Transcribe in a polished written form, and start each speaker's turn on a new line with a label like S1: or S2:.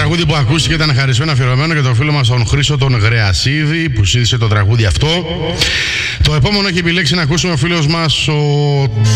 S1: τραγούδι που ακούστηκε ήταν χαρισμένο αφιερωμένο για τον φίλο μας τον Χρήστο τον Γρεασίδη που σύνδεσε το τραγούδι αυτό. Το επόμενο έχει επιλέξει να ακούσουμε ο φίλος μας ο